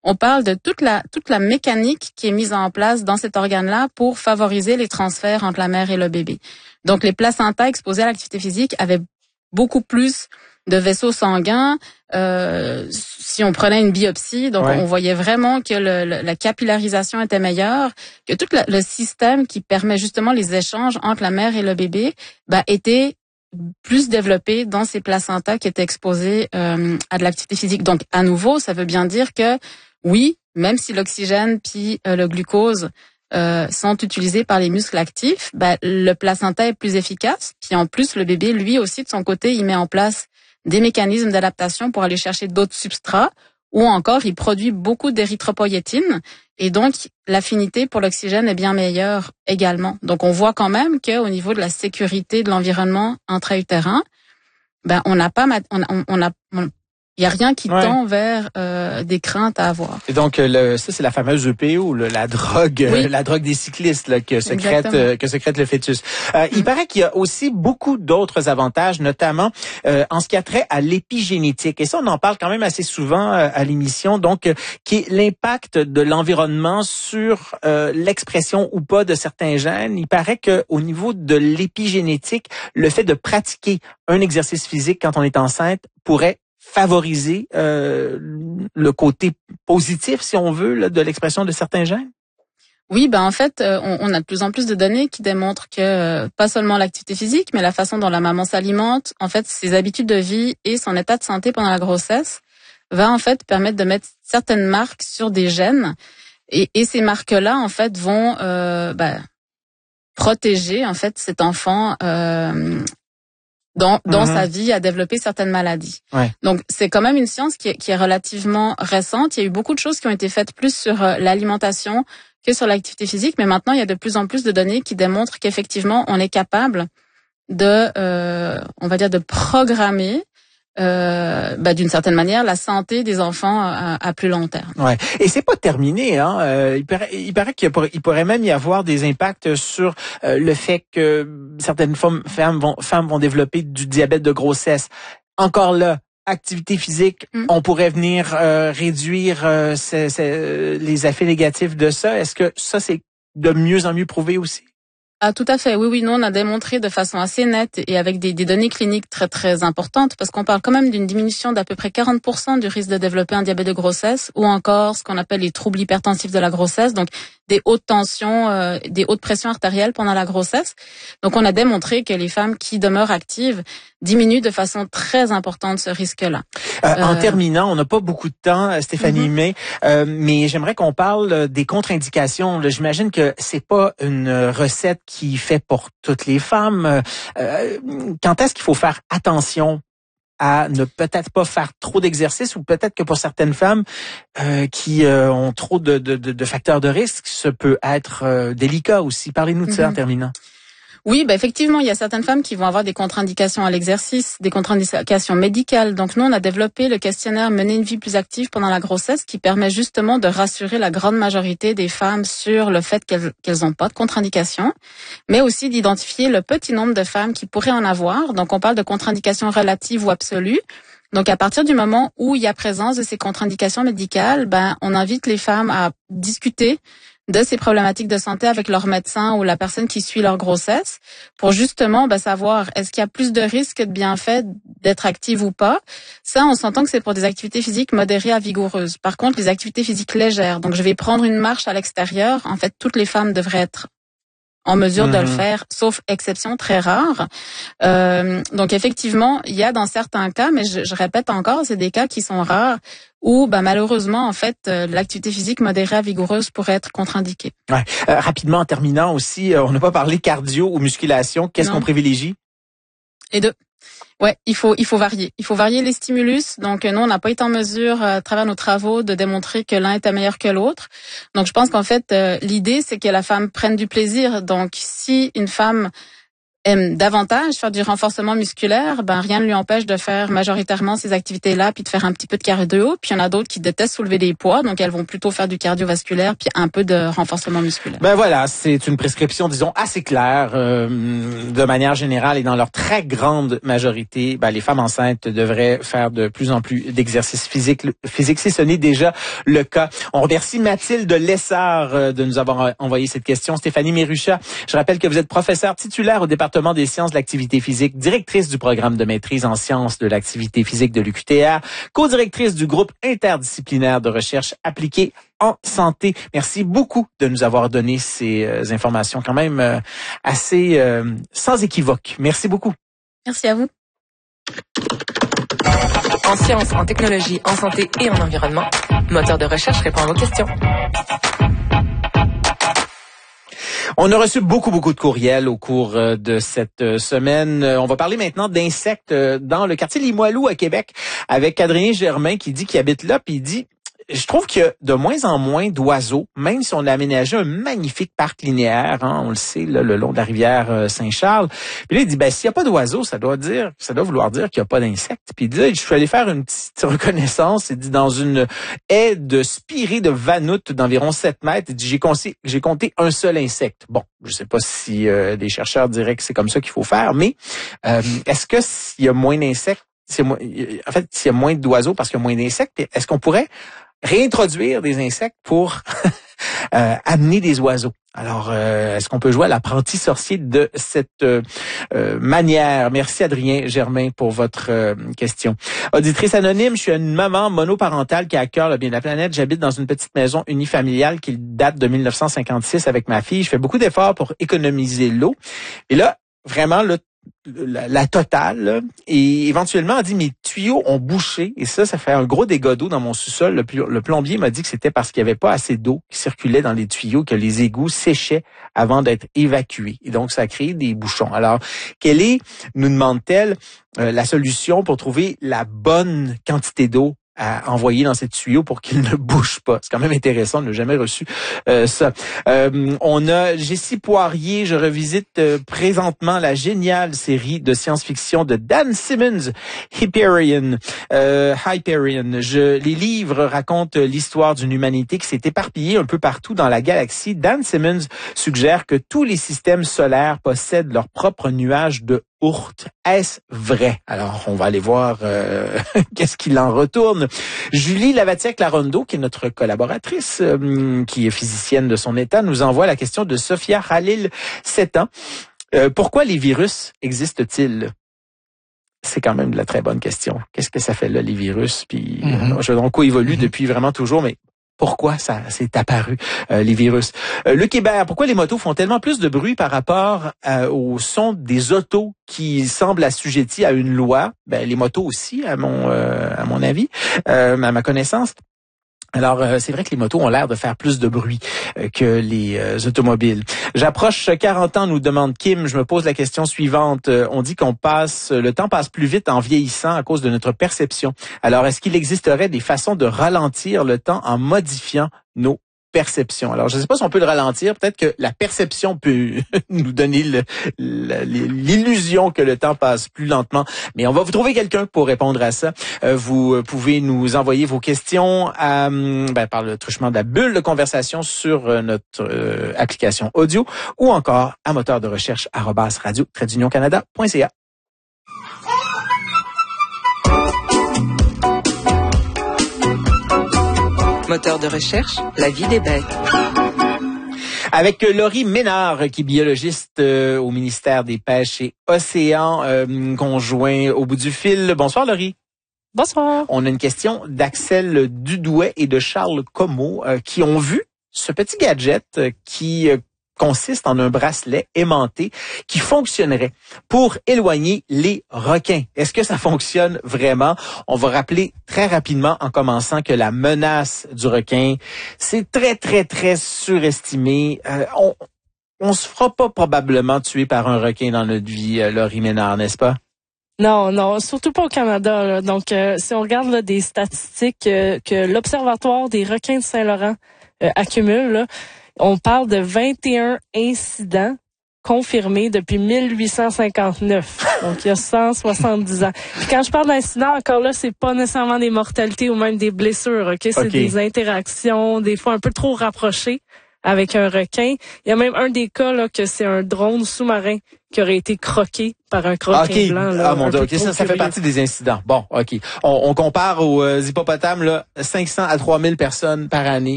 on parle de toute la mécanique qui est mise en place dans cet organe-là pour favoriser les transferts entre la mère et le bébé. Donc, les placentas exposés à l'activité physique avaient beaucoup plus de vaisseaux sanguins. Si on prenait une biopsie, donc on voyait vraiment que la capillarisation était meilleure, que tout le système qui permet justement les échanges entre la mère et le bébé, était plus développé dans ces placentas qui étaient exposés à de l'activité physique. Donc, à nouveau, ça veut bien dire que oui, même si l'oxygène puis le glucose sont utilisés par les muscles actifs, le placenta est plus efficace. Puis en plus, le bébé, lui aussi, de son côté, il met en place des mécanismes d'adaptation pour aller chercher d'autres substrats, ou encore, il produit beaucoup d'érythropoïétine, et donc l'affinité pour l'oxygène est bien meilleure également. Donc, on voit quand même qu'au niveau de la sécurité de l'environnement intra-utérin, il y a rien qui tend vers des craintes à avoir. Et donc ça c'est la fameuse EPO, la drogue, la drogue des cyclistes là, que sécrète le fœtus. Il paraît qu'il y a aussi beaucoup d'autres avantages, notamment en ce qui a trait à l'épigénétique. Et ça on en parle quand même assez souvent à l'émission. Donc qui est l'impact de l'environnement sur l'expression ou pas de certains gènes. Il paraît que au niveau de l'épigénétique, le fait de pratiquer un exercice physique quand on est enceinte pourrait favoriser le côté positif, si on veut, là, de l'expression de certains gènes? Oui, en fait, on a de plus en plus de données qui démontrent que pas seulement l'activité physique, mais la façon dont la maman s'alimente, en fait, ses habitudes de vie et son état de santé pendant la grossesse va en fait permettre de mettre certaines marques sur des gènes et ces marques-là, en fait, vont protéger en fait cet enfant dans sa vie à développer certaines maladies. Donc, c'est quand même une science qui est relativement récente. Il y a eu beaucoup de choses qui ont été faites plus sur l'alimentation que sur l'activité physique, mais maintenant, il y a de plus en plus de données qui démontrent qu'effectivement, on est capable de programmer d'une certaine manière la santé des enfants à plus long terme. Ouais. Et c'est pas terminé, hein. Il paraît qu'il pourrait même y avoir des impacts sur le fait que certaines femmes vont développer du diabète de grossesse. Encore là, activité physique, on pourrait venir réduire les effets négatifs de ça. Est-ce que ça c'est de mieux en mieux prouvé aussi? Ah, tout à fait. Oui, nous, on a démontré de façon assez nette et avec des données cliniques très, très importantes, parce qu'on parle quand même d'une diminution d'à peu près 40% du risque de développer un diabète de grossesse, ou encore ce qu'on appelle les troubles hypertensifs de la grossesse, donc des hautes tensions, des hautes pressions artérielles pendant la grossesse. Donc, on a démontré que les femmes qui demeurent actives diminuent de façon très importante ce risque-là. En terminant, on n'a pas beaucoup de temps, Stéphanie May, mais j'aimerais qu'on parle des contre-indications. J'imagine que c'est pas une recette qui fait pour toutes les femmes. Quand est-ce qu'il faut faire attention à ne peut-être pas faire trop d'exercice, ou peut-être que pour certaines femmes qui ont trop de facteurs de risque, ça peut être délicat aussi. Parlez-nous de ça en terminant. Oui, effectivement, il y a certaines femmes qui vont avoir des contre-indications à l'exercice, des contre-indications médicales. Donc nous, on a développé le questionnaire Mener une vie plus active pendant la grossesse, qui permet justement de rassurer la grande majorité des femmes sur le fait qu'elles n'ont pas de contre-indications, mais aussi d'identifier le petit nombre de femmes qui pourraient en avoir. Donc on parle de contre-indications relatives ou absolues. Donc à partir du moment où il y a présence de ces contre-indications médicales, on invite les femmes à discuter de ces problématiques de santé avec leur médecin ou la personne qui suit leur grossesse pour justement savoir est-ce qu'il y a plus de risques que de bienfaits d'être active ou pas. Ça, on s'entend que c'est pour des activités physiques modérées à vigoureuses. Par contre, les activités physiques légères, donc je vais prendre une marche à l'extérieur, en fait, toutes les femmes devraient être en mesure de le faire, sauf exception très rare. Donc effectivement, il y a dans certains cas, mais je répète encore, c'est des cas qui sont rares où malheureusement en fait l'activité physique modérée à vigoureuse pourrait être contre-indiquée. Ouais. Rapidement en terminant aussi, on n'a pas parlé cardio ou musculation. Qu'est-ce qu'on privilégie? Les deux. Ouais, il faut varier. Il faut varier les stimulus. Donc, nous, on n'a pas été en mesure, à travers nos travaux, de démontrer que l'un était meilleur que l'autre. Donc, je pense qu'en fait, l'idée, c'est que la femme prenne du plaisir. Donc, si une femme davantage faire du renforcement musculaire, rien ne lui empêche de faire majoritairement ces activités-là, puis de faire un petit peu de cardio. Puis il y en a d'autres qui détestent soulever des poids, donc elles vont plutôt faire du cardiovasculaire, puis un peu de renforcement musculaire. Voilà, c'est une prescription, disons, assez claire. De manière générale et dans leur très grande majorité, les femmes enceintes devraient faire de plus en plus d'exercices physiques si ce n'est déjà le cas. On remercie Mathilde Lessard de nous avoir envoyé cette question. Stéphanie Méruchat, je rappelle que vous êtes professeure titulaire au département des sciences de l'activité physique, directrice du programme de maîtrise en sciences de l'activité physique de l'UQTR, co-directrice du groupe interdisciplinaire de recherche appliquée en santé. Merci beaucoup de nous avoir donné ces informations quand même assez sans équivoque. Merci beaucoup. Merci à vous. En sciences, en technologie, en santé et en environnement, Moteur de recherche répond à vos questions. On a reçu beaucoup de courriels au cours de cette semaine. On va parler maintenant d'insectes dans le quartier Limoilou à Québec avec Adrien Germain qui dit qu'il habite là, puis il dit: je trouve qu'il y a de moins en moins d'oiseaux, même si on a aménagé un magnifique parc linéaire, on le sait, là, le long de la rivière Saint-Charles. Puis là, il dit, s'il n'y a pas d'oiseaux, ça doit vouloir dire qu'il n'y a pas d'insectes. Puis il dit, je suis allé faire une petite reconnaissance, il dit, dans une haie de spirée de vanoutes d'environ 7 mètres, il dit, j'ai compté un seul insecte. Bon, je sais pas si des chercheurs diraient que c'est comme ça qu'il faut faire, mais est-ce que s'il y a moins d'insectes, s'il y a moins d'oiseaux parce qu'il y a moins d'insectes, est-ce qu'on pourrait réintroduire des insectes pour amener des oiseaux? Alors, est-ce qu'on peut jouer à l'apprenti sorcier de cette manière? Merci Adrien Germain pour votre question. Auditrice anonyme, je suis une maman monoparentale qui a à cœur le bien de la planète. J'habite dans une petite maison unifamiliale qui date de 1956 avec ma fille. Je fais beaucoup d'efforts pour économiser l'eau. Et là, vraiment, la totale, là, et éventuellement a dit mes tuyaux ont bouché et ça fait un gros dégât d'eau dans mon sous-sol. Le plombier m'a dit que c'était parce qu'il n'y avait pas assez d'eau qui circulait dans les tuyaux, que les égouts séchaient avant d'être évacués et donc ça a créé des bouchons. Alors, quelle est, nous demande-t-elle, la solution pour trouver la bonne quantité d'eau à envoyer dans ces tuyaux pour qu'ils ne bougent pas? C'est quand même intéressant, on n'a jamais reçu ça. On a Jessie Poirier, je revisite présentement la géniale série de science-fiction de Dan Simmons, Hyperion. Les livres racontent l'histoire d'une humanité qui s'est éparpillée un peu partout dans la galaxie. Dan Simmons suggère que tous les systèmes solaires possèdent leur propre nuage de Oort. Est-ce vrai? Alors, on va aller voir qu'est-ce qu'il en retourne. Julie Lavatière-Clarondo, qui est notre collaboratrice, qui est physicienne de son état, nous envoie la question de Sophia Khalil, 7 ans. Pourquoi les virus existent-ils? C'est quand même de la très bonne question. Qu'est-ce que ça fait là, les virus? Puis, on coévolue depuis vraiment toujours, mais pourquoi ça s'est apparu, les virus? Luc Hébert, pourquoi les motos font tellement plus de bruit par rapport au son des autos qui semblent assujettis à une loi? Les motos aussi, à mon avis, à ma connaissance. Alors, c'est vrai que les motos ont l'air de faire plus de bruit que les automobiles. J'approche 40 ans, nous demande Kim. Je me pose la question suivante. On dit le temps passe plus vite en vieillissant à cause de notre perception. Alors, est-ce qu'il existerait des façons de ralentir le temps en modifiant nos perception. Alors, je ne sais pas si on peut le ralentir. Peut-être que la perception peut nous donner l'illusion que le temps passe plus lentement. Mais on va vous trouver quelqu'un pour répondre à ça. Vous pouvez nous envoyer vos questions par le truchement de la bulle de conversation sur notre application audio ou encore à moteur de recherche @radio-canada.ca. Moteur de recherche, la vie des bêtes. Avec Laurie Ménard, qui est biologiste au ministère des Pêches et Océans, conjoint au bout du fil. Bonsoir Laurie. Bonsoir. On a une question d'Axel Dudouet et de Charles Comeau qui ont vu ce petit gadget qui consiste en un bracelet aimanté qui fonctionnerait pour éloigner les requins. Est-ce que ça fonctionne vraiment? On va rappeler très rapidement en commençant que la menace du requin, c'est très, très, très surestimé. On se fera pas probablement tuer par un requin dans notre vie, Laurie Ménard, n'est-ce pas? Non, surtout pas au Canada, là. Donc, si on regarde là, des statistiques que l'Observatoire des requins de Saint-Laurent accumule, là, on parle de 21 incidents confirmés depuis 1859. Donc, il y a 170 ans. Puis quand je parle d'incidents, encore là, c'est pas nécessairement des mortalités ou même des blessures, OK? C'est des interactions, des fois un peu trop rapprochées avec un requin. Il y a même un des cas, là, que c'est un drone sous-marin qui aurait été croqué par un croquin blanc. Là, mon Dieu, ça fait partie des incidents. Bon, OK. On compare aux hippopotames, là, 500 à 3000 personnes par année